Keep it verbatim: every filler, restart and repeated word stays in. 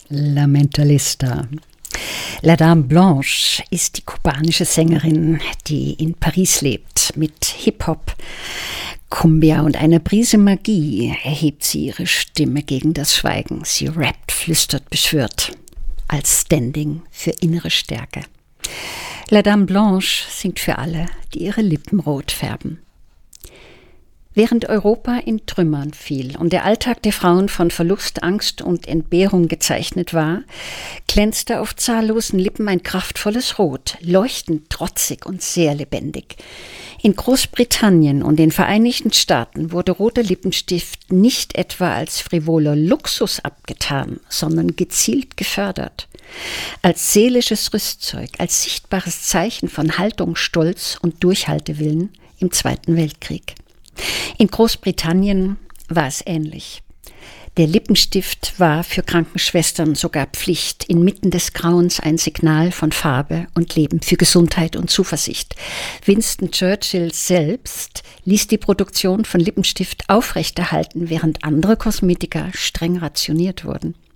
La Mentalista. La Dame Blanche ist die kubanische Sängerin, die in Paris lebt. Mit Hip-Hop, Cumbia und einer Prise Magie erhebt sie ihre Stimme gegen das Schweigen. Sie rappt, flüstert, beschwört. Als Standing für innere Stärke. La Dame Blanche singt für alle, die ihre Lippen rot färben. Während Europa in Trümmern fiel und der Alltag der Frauen von Verlust, Angst und Entbehrung gezeichnet war, glänzte auf zahllosen Lippen ein kraftvolles Rot, leuchtend, trotzig und sehr lebendig. In Großbritannien und den Vereinigten Staaten wurde roter Lippenstift nicht etwa als frivoler Luxus abgetan, sondern gezielt gefördert. Als seelisches Rüstzeug, als sichtbares Zeichen von Haltung, Stolz und Durchhaltewillen im Zweiten Weltkrieg. In Großbritannien war es ähnlich. Der Lippenstift war für Krankenschwestern sogar Pflicht, inmitten des Grauens ein Signal von Farbe und Leben, für Gesundheit und Zuversicht. Winston Churchill selbst ließ die Produktion von Lippenstift aufrechterhalten, während andere Kosmetika streng rationiert wurden.